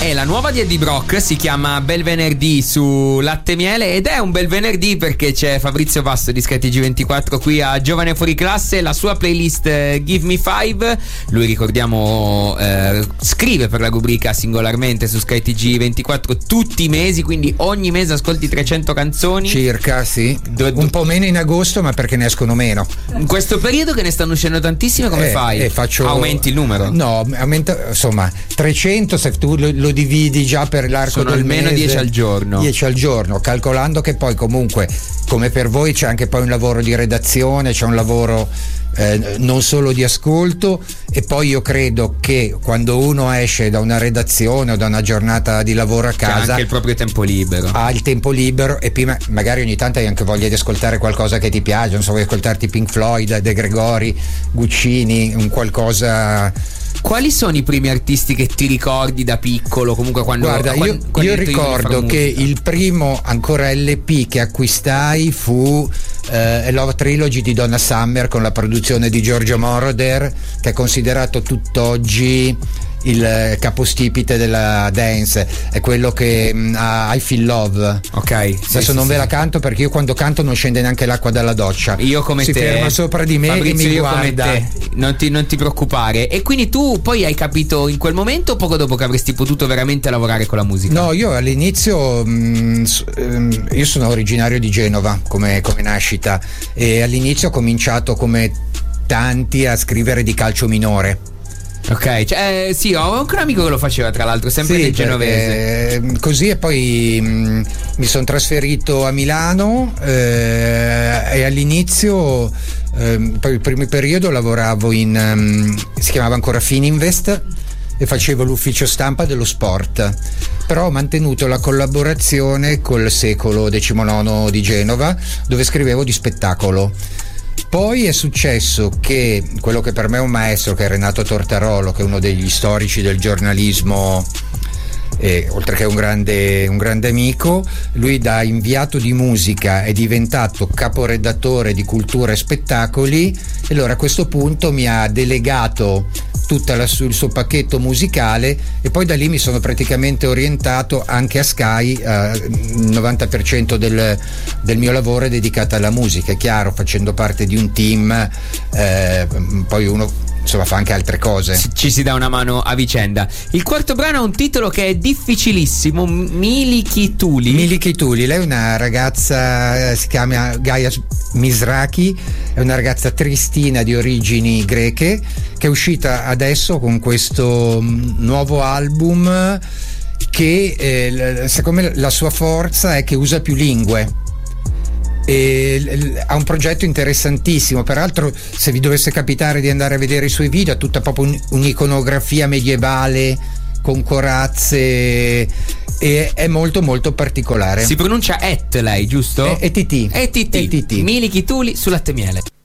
è la nuova di Eddie Brock, si chiama Bel Venerdì su Latte Miele, ed è un bel venerdì perché c'è Fabrizio Vasto di SkyTG24 qui a Giovane Fuori Classe. La sua playlist Give Me Five, lui ricordiamo scrive per la rubrica singolarmente su SkyTG24 tutti i mesi, quindi ogni mese ascolti 300 canzoni circa, sì, un po' meno in agosto, ma perché ne escono meno in questo periodo che ne stanno uscendo tantissime. Come fai? Aumenti il numero? No, aumenta, insomma 300 se tu lo dividi già per l'arco sono del almeno mese, 10 al giorno. 10 al giorno, calcolando che poi comunque come per voi c'è anche poi un lavoro di redazione, c'è un lavoro non solo di ascolto, e poi io credo che quando uno esce da una redazione o da una giornata di lavoro a casa c'è anche il proprio tempo libero, ha il tempo libero, e prima magari ogni tanto hai anche voglia di ascoltare qualcosa che ti piace, non so, vuoi ascoltarti Pink Floyd, De Gregori, Guccini, un qualcosa. Quali sono i primi artisti che ti ricordi da piccolo? Comunque Guarda, io ricordo che il primo ancora LP che acquistai fu Love Trilogy di Donna Summer, con la produzione di Giorgio Moroder, che è considerato tutt'oggi il capostipite della dance, è quello che ha I Feel Love. Ok, adesso non ve la canto perché io quando canto non scende neanche l'acqua dalla doccia. Io come si te, ferma sopra di me, Fabrizio, e mi io guarda. come te. Non ti preoccupare. E quindi tu poi hai capito in quel momento o poco dopo che avresti potuto veramente lavorare con la musica? No, io all'inizio io sono originario di Genova come nascita, e all'inizio ho cominciato come tanti a scrivere di calcio minore. Ok, cioè, sì, ho anche un amico che lo faceva, tra l'altro, sempre del genovese. Così, e poi mi sono trasferito a Milano, e all'inizio, poi il primo periodo lavoravo si chiamava ancora Fininvest, e facevo l'ufficio stampa dello sport, però ho mantenuto la collaborazione col Secolo XIX di Genova, dove scrivevo di spettacolo. Poi è successo che quello che per me è un maestro, che è Renato Tortarolo, che è uno degli storici del giornalismo, oltre che un grande amico, lui da inviato di musica è diventato caporedattore di cultura e spettacoli, e allora a questo punto mi ha delegato tutto il suo pacchetto musicale, e poi da lì mi sono praticamente orientato anche a Sky. Il 90% del mio lavoro è dedicato alla musica, è chiaro, facendo parte di un team, poi uno insomma fa anche altre cose, ci si dà una mano a vicenda. Il quarto brano ha un titolo che è difficilissimo, Miliki Tuli. Lei è una ragazza, si chiama Gaia Misraki, è una ragazza tristina di origini greche, che è uscita adesso con questo nuovo album che secondo me la sua forza è che usa più lingue. Ha un progetto interessantissimo, peraltro se vi dovesse capitare di andare a vedere i suoi video, ha tutta proprio un'iconografia medievale con corazze, e è molto molto particolare. Si pronuncia lei, giusto? ETT. Miliki Tuli su Latte Miele.